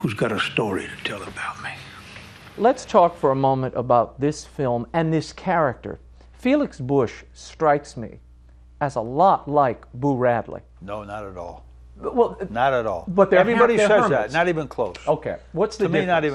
who's got a story to tell about me. Let's talk for a moment about this film and this character. Felix Bush strikes me as a lot like Boo Radley. No, not at all. Well, Not at all. But everybody they're says hermits. that. Not even close. Okay. What's the To me, difference? not even